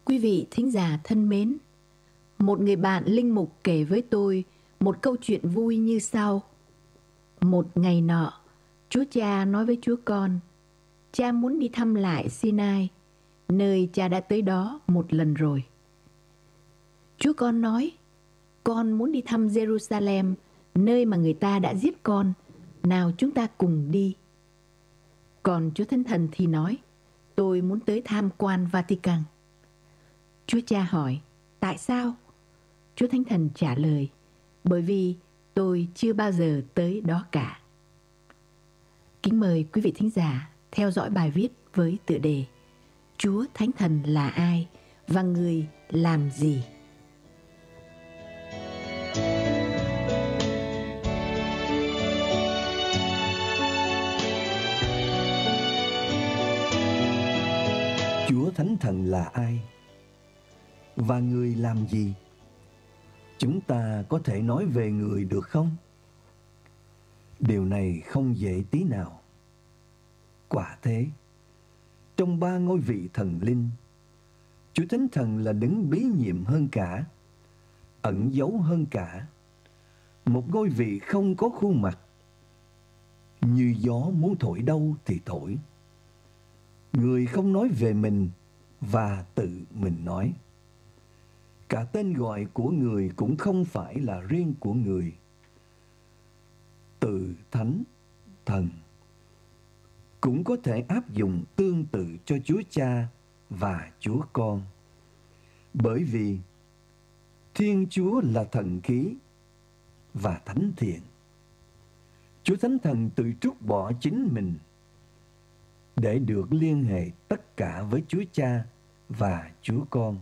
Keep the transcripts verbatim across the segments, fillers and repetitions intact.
Quý vị thính giả thân mến, một người bạn linh mục kể với tôi một câu chuyện vui như sau. Một ngày nọ, Chúa Cha nói với Chúa Con, cha muốn đi thăm lại Sinai, nơi cha đã tới đó một lần rồi. Chúa Con nói, con muốn đi thăm Jerusalem, nơi mà người ta đã giết con, nào chúng ta cùng đi. Còn Chúa Thánh Thần thì nói, tôi muốn tới tham quan Vatican. Chúa Cha hỏi, tại sao? Chúa Thánh Thần trả lời, bởi vì tôi chưa bao giờ tới đó cả. Kính mời quý vị thính giả theo dõi bài viết với tựa đề Chúa Thánh Thần là ai và người làm gì? Chúa Thánh Thần là ai? Và người làm gì? Chúng ta có thể nói về người được không? Điều này không dễ tí nào. Quả thế, trong ba ngôi vị thần linh, Chúa Thánh Thần là đấng bí nhiệm hơn cả, ẩn giấu hơn cả, một ngôi vị không có khuôn mặt, như gió muốn thổi đâu thì thổi. Người không nói về mình và tự mình nói. Cả tên gọi của người cũng không phải là riêng của người. Từ Thánh, Thần cũng có thể áp dụng tương tự cho Chúa Cha và Chúa Con. Bởi vì Thiên Chúa là thần khí và thánh thiện. Chúa Thánh Thần tự trút bỏ chính mình để được liên hệ tất cả với Chúa Cha và Chúa Con.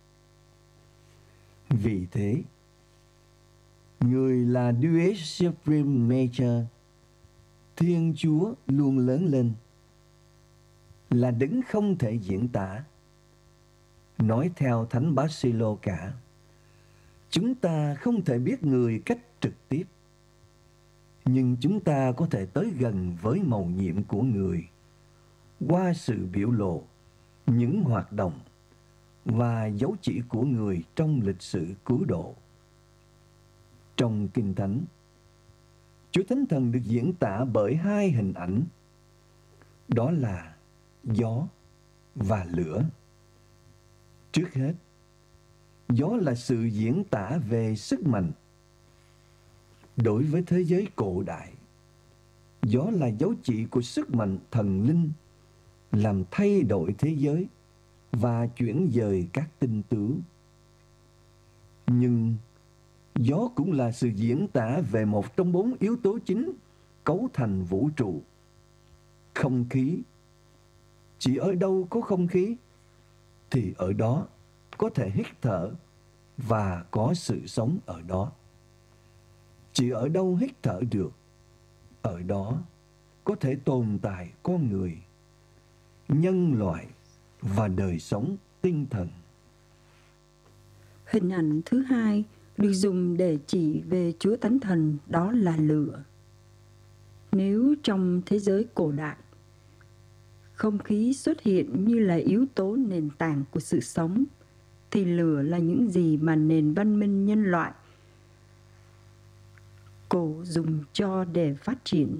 Vì thế, người là Deus Supreme Nature, Thiên Chúa luôn lớn lên, là đấng không thể diễn tả. Nói theo Thánh Basilio cả, chúng ta không thể biết người cách trực tiếp, nhưng chúng ta có thể tới gần với mầu nhiệm của người qua sự biểu lộ, những hoạt động và dấu chỉ của người trong lịch sử cứu độ. Trong Kinh Thánh, Chúa Thánh Thần được diễn tả bởi hai hình ảnh, đó là gió và lửa. Trước hết, gió là sự diễn tả về sức mạnh. Đối với thế giới cổ đại, gió là dấu chỉ của sức mạnh thần linh làm thay đổi thế giới và chuyển dời các tinh tướng. Nhưng gió cũng là sự diễn tả về một trong bốn yếu tố chính cấu thành vũ trụ, không khí. Chỉ ở đâu có không khí thì ở đó có thể hít thở và có sự sống ở đó. Chỉ ở đâu hít thở được, ở đó có thể tồn tại con người, nhân loại và đời sống tinh thần. Hình ảnh thứ hai được dùng để chỉ về Chúa Thánh Thần, đó là lửa. Nếu trong thế giới cổ đại, không khí xuất hiện như là yếu tố nền tảng của sự sống, thì lửa là những gì mà nền văn minh nhân loại cổ dùng cho để phát triển.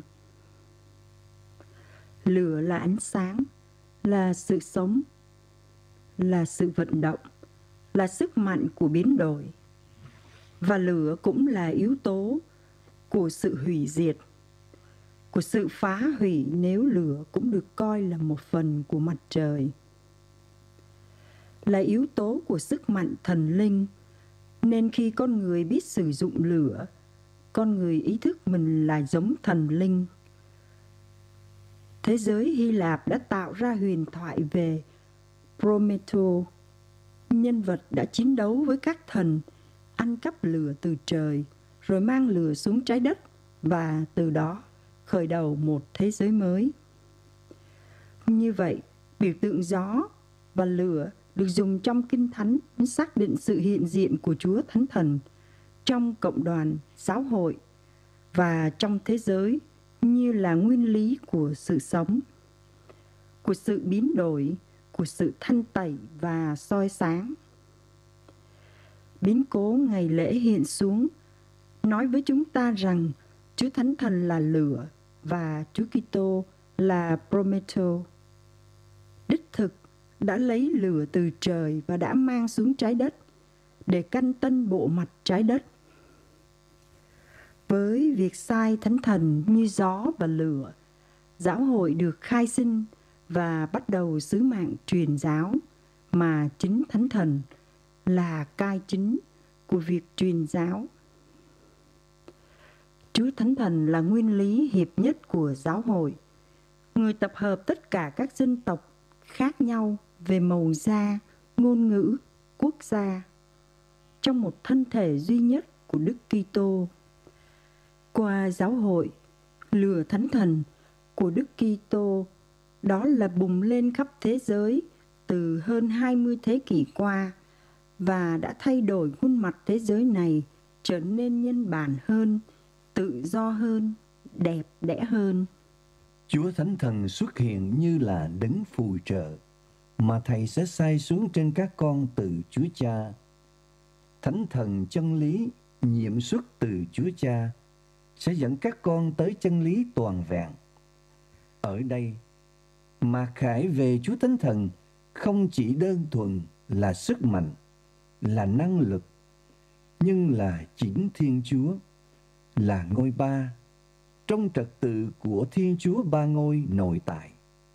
Lửa là ánh sáng, là sự sống, là sự vận động, là sức mạnh của biến đổi. Và lửa cũng là yếu tố của sự hủy diệt, của sự phá hủy, nếu lửa cũng được coi là một phần của mặt trời. Là yếu tố của sức mạnh thần linh, nên khi con người biết sử dụng lửa, con người ý thức mình là giống thần linh. Thế giới Hy Lạp đã tạo ra huyền thoại về Prometeo, nhân vật đã chiến đấu với các thần, ăn cắp lửa từ trời, rồi mang lửa xuống trái đất, và từ đó khởi đầu một thế giới mới. Như vậy, biểu tượng gió và lửa được dùng trong Kinh Thánh xác định sự hiện diện của Chúa Thánh Thần trong cộng đoàn giáo hội và trong thế giới như là nguyên lý của sự sống, của sự biến đổi, của sự thanh tẩy và soi sáng. Biến cố ngày lễ hiện xuống nói với chúng ta rằng Chúa Thánh Thần là lửa và Chúa Kitô là Prometheus. Đích thực đã lấy lửa từ trời và đã mang xuống trái đất để canh tân bộ mặt trái đất. Với việc sai Thánh Thần như gió và lửa, giáo hội được khai sinh và bắt đầu sứ mạng truyền giáo mà chính Thánh Thần là cai chính của việc truyền giáo. Chúa Thánh Thần là nguyên lý hiệp nhất của giáo hội, người tập hợp tất cả các dân tộc khác nhau về màu da, ngôn ngữ, quốc gia trong một thân thể duy nhất của Đức Kitô. Qua giáo hội, lửa Thánh Thần của Đức Kitô đó là bùng lên khắp thế giới từ hơn hai mươi thế kỷ qua và đã thay đổi khuôn mặt thế giới này trở nên nhân bản hơn, tự do hơn, đẹp đẽ hơn. Chúa Thánh Thần xuất hiện như là đấng phù trợ mà Thầy sẽ sai xuống trên các con từ Chúa Cha. Thánh Thần chân lý nhiệm xuất từ Chúa Cha sẽ dẫn các con tới chân lý toàn vẹn. Ở đây, mặc khải về Chúa Thánh Thần không chỉ đơn thuần là sức mạnh, là năng lực, nhưng là chính Thiên Chúa, là ngôi ba, trong trật tự của Thiên Chúa ba ngôi nội tại.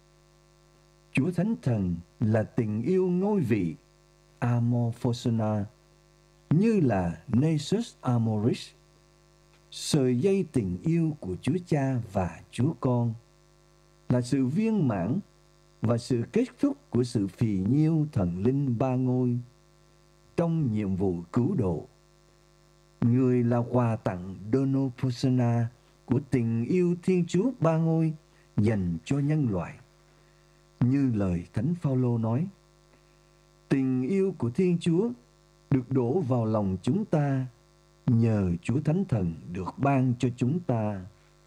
Chúa Thánh Thần là tình yêu ngôi vị, Amor Phosona, như là Nasus Amoris, sợi dây tình yêu của Chúa Cha và Chúa Con, là sự viên mãn và sự kết thúc của sự phì nhiêu thần linh ba ngôi trong nhiệm vụ cứu độ. Người là quà tặng Dono Phosona của tình yêu Thiên Chúa ba ngôi dành cho nhân loại. Như lời Thánh Phaolô nói, tình yêu của Thiên Chúa được đổ vào lòng chúng ta nhờ Chúa Thánh Thần được ban cho chúng ta.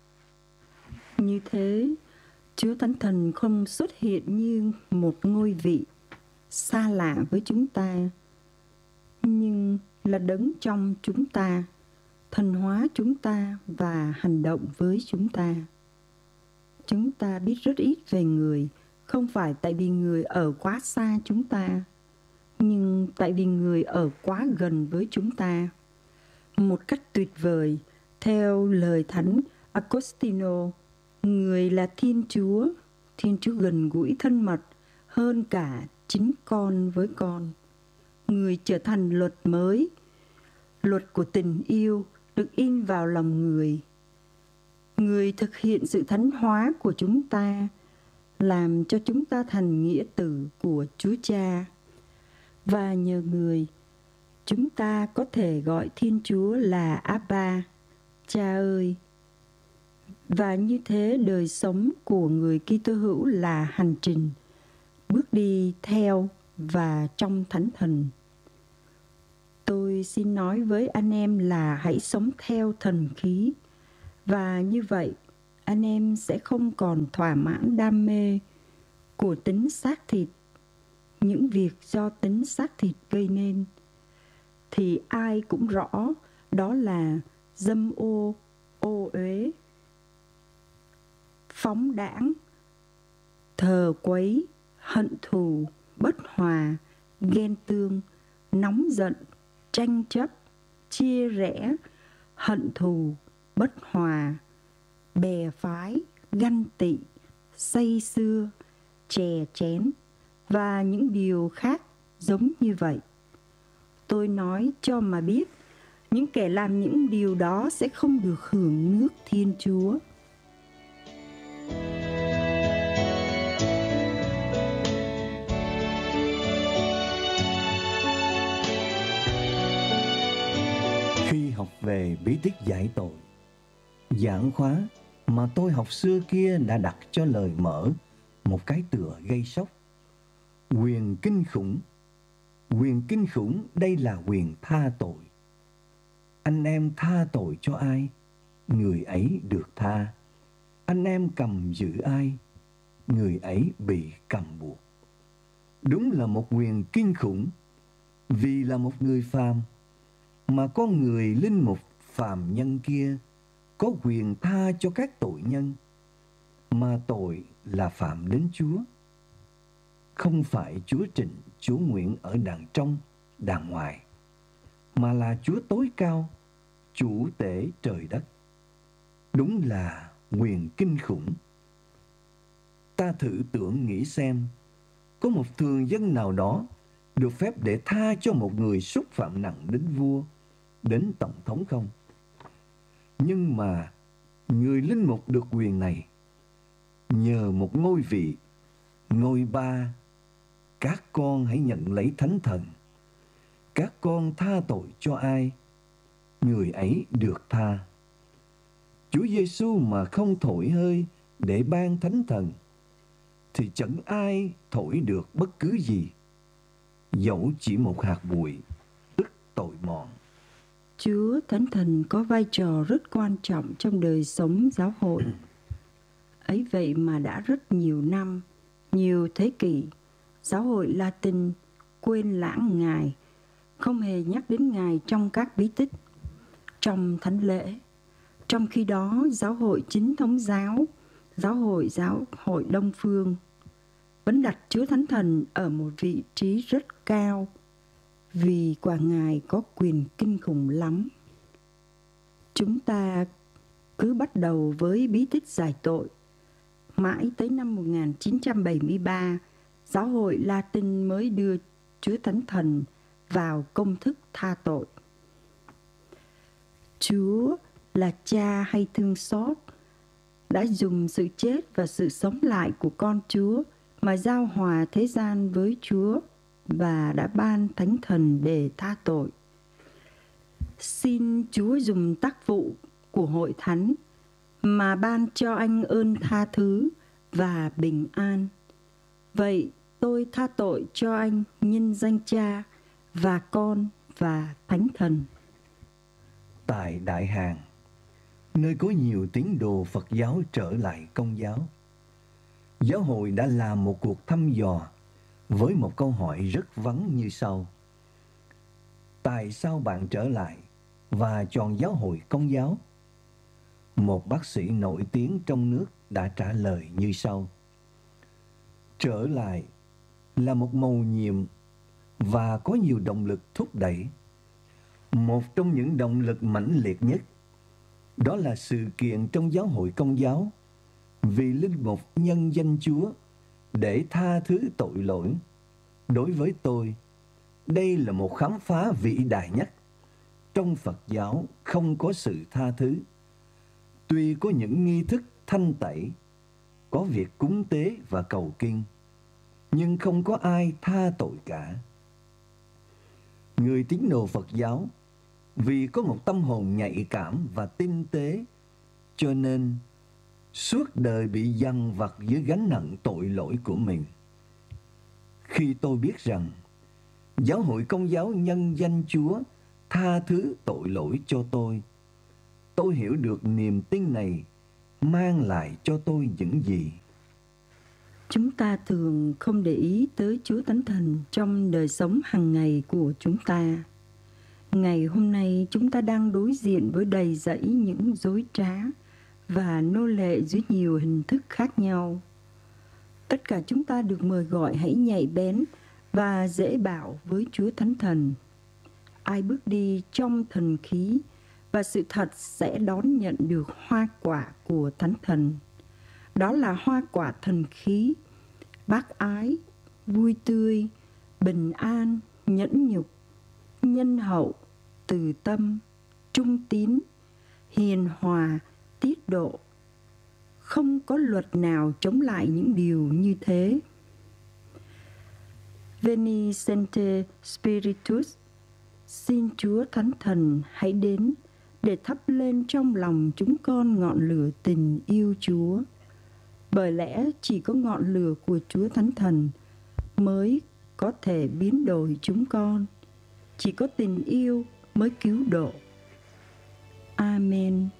Như thế, Chúa Thánh Thần không xuất hiện như một ngôi vị xa lạ với chúng ta, nhưng là đấng trong chúng ta, thần hóa chúng ta và hành động với chúng ta. Chúng ta biết rất ít về người, không phải tại vì người ở quá xa chúng ta, nhưng tại vì người ở quá gần với chúng ta. Một cách tuyệt vời, theo lời Thánh Agostino, người là Thiên Chúa, Thiên Chúa gần gũi thân mật hơn cả chính con với con. Người trở thành luật mới, luật của tình yêu được in vào lòng người. Người thực hiện sự thánh hóa của chúng ta, làm cho chúng ta thành nghĩa tử của Chúa Cha. Và nhờ người, chúng ta có thể gọi Thiên Chúa là Abba, Cha ơi. Và như thế đời sống của người Kitô hữu là hành trình, bước đi theo và trong Thánh Thần. Tôi xin nói với anh em là hãy sống theo thần khí, và như vậy anh em sẽ không còn thỏa mãn đam mê của tính xác thịt, những việc do tính xác thịt gây nên. Thì ai cũng rõ đó là dâm ô, ô uế, phóng đãng, thờ quấy, hận thù, bất hòa, ghen tương, nóng giận, tranh chấp, chia rẽ, hận thù, bất hòa, bè phái, ganh tị, say sưa, chè chén và những điều khác giống như vậy. Tôi nói cho mà biết, những kẻ làm những điều đó sẽ không được hưởng nước Thiên Chúa. Khi học về bí tích giải tội, giảng khóa mà tôi học xưa kia đã đặt cho lời mở một cái tựa gây sốc. Quyền kinh khủng. Quyền kinh khủng đây là quyền tha tội. Anh em tha tội cho ai, người ấy được tha. Anh em cầm giữ ai, người ấy bị cầm buộc. Đúng là một quyền kinh khủng, vì là một người phàm, mà con người linh mục phàm nhân kia có quyền tha cho các tội nhân, mà tội là phạm đến Chúa. Không phải Chúa Trịnh, Chúa Nguyễn ở đàng trong, đàng ngoài, mà là Chúa tối cao, chủ tể trời đất. Đúng là quyền kinh khủng. Ta thử tưởng nghĩ xem, có một thường dân nào đó được phép để tha cho một người xúc phạm nặng đến vua, đến tổng thống không? Nhưng mà người linh mục được quyền này nhờ một ngôi vị, ngôi ba. Các con hãy nhận lấy thánh thần. Các con tha tội cho ai, người ấy được tha. Chúa Giêsu mà không thổi hơi để ban thánh thần, thì chẳng ai thổi được bất cứ gì, dẫu chỉ một hạt bụi, tức tội mòn. Chúa Thánh Thần có vai trò rất quan trọng trong đời sống giáo hội. Ấy vậy mà đã rất nhiều năm, nhiều thế kỷ, giáo hội Latin quên lãng Ngài, không hề nhắc đến Ngài trong các bí tích, trong thánh lễ. Trong khi đó, giáo hội chính thống giáo, giáo hội giáo hội Đông Phương, vẫn đặt Chúa Thánh Thần ở một vị trí rất cao, vì quả Ngài có quyền kinh khủng lắm. Chúng ta cứ bắt đầu với bí tích giải tội. Mãi tới năm một nghìn chín trăm bảy mươi ba, giáo hội Latin mới đưa Chúa Thánh Thần vào công thức tha tội. Chúa là Cha hay thương xót, đã dùng sự chết và sự sống lại của con Chúa mà giao hòa thế gian với Chúa, và đã ban Thánh Thần để tha tội. Xin Chúa dùng tác vụ của hội thánh mà ban cho anh ơn tha thứ và bình an. Vậy tôi tha tội cho anh nhân danh Cha và Con và Thánh Thần. Tại Đại Hàn, nơi có nhiều tín đồ Phật giáo trở lại Công giáo, giáo hội đã làm một cuộc thăm dò với một câu hỏi rất vắn như sau: tại sao bạn trở lại và chọn giáo hội Công giáo? Một bác sĩ nổi tiếng trong nước đã trả lời như sau: trở lại là một mầu nhiệm và có nhiều động lực thúc đẩy. Một trong những động lực mãnh liệt nhất đó là sự kiện trong giáo hội Công giáo vì linh mục nhân danh Chúa để tha thứ tội lỗi. Đối với tôi, đây là một khám phá vĩ đại nhất. Trong Phật giáo không có sự tha thứ. Tuy có những nghi thức thanh tẩy, có việc cúng tế và cầu kinh, nhưng không có ai tha tội cả. Người tín đồ Phật giáo vì có một tâm hồn nhạy cảm và tinh tế, cho nên suốt đời bị dằn vặt dưới gánh nặng tội lỗi của mình. Khi tôi biết rằng giáo hội Công giáo nhân danh Chúa tha thứ tội lỗi cho tôi, tôi hiểu được niềm tin này mang lại cho tôi những gì. Chúng ta thường không để ý tới Chúa Thánh Thần trong đời sống hàng ngày của chúng ta. Ngày hôm nay chúng ta đang đối diện với đầy dẫy những dối trá và nô lệ dưới nhiều hình thức khác nhau. Tất cả chúng ta được mời gọi hãy nhạy bén và dễ bảo với Chúa Thánh Thần. Ai bước đi trong thần khí và sự thật sẽ đón nhận được hoa quả của Thánh Thần. Đó là hoa quả thần khí: bác ái, vui tươi, bình an, nhẫn nhục, nhân hậu, từ tâm, trung tín, hiền hòa, tiết độ. Không có luật nào chống lại những điều như thế. Veni Sancte Spiritus, xin Chúa Thánh Thần hãy đến để thắp lên trong lòng chúng con ngọn lửa tình yêu Chúa. Bởi lẽ chỉ có ngọn lửa của Chúa Thánh Thần mới có thể biến đổi chúng con. Chỉ có tình yêu mới cứu độ. Amen.